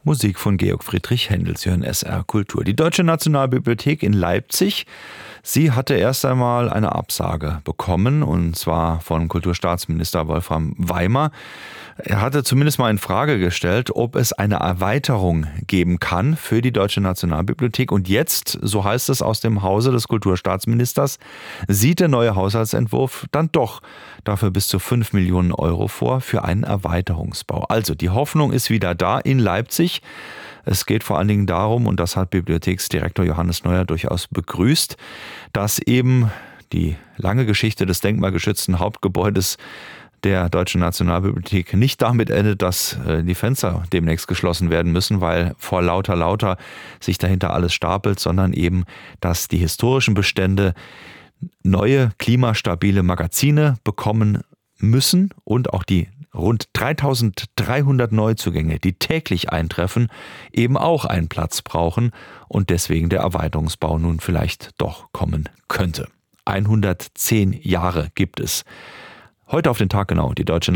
Musik von Georg Friedrich Händel, Sie hören SR Kultur. Die Deutsche Nationalbibliothek in Leipzig, sie hatte erst einmal eine Absage bekommen, und zwar von Kulturstaatsminister Wolfram Weimer. Er hatte zumindest mal in Frage gestellt, ob es eine Erweiterung geben kann für die Deutsche Nationalbibliothek. Und jetzt, so heißt es aus dem Hause des Kulturstaatsministers, sieht der neue Haushaltsentwurf dann doch dafür bis zu 5 Millionen Euro vor für einen Erweiterungsbau. Also die Hoffnung ist wieder da in Leipzig. Es geht vor allen Dingen darum, und das hat Bibliotheksdirektor Johannes Neuer durchaus begrüßt, dass eben die lange Geschichte des denkmalgeschützten Hauptgebäudes der Deutschen Nationalbibliothek nicht damit endet, dass die Fenster demnächst geschlossen werden müssen, weil vor lauter sich dahinter alles stapelt, sondern eben, dass die historischen Bestände neue klimastabile Magazine bekommen müssen und auch die rund 3300 Neuzugänge, die täglich eintreffen, eben auch einen Platz brauchen und deswegen der Erweiterungsbau nun vielleicht doch kommen könnte. 110 Jahre gibt es. Heute auf den Tag genau die Deutsche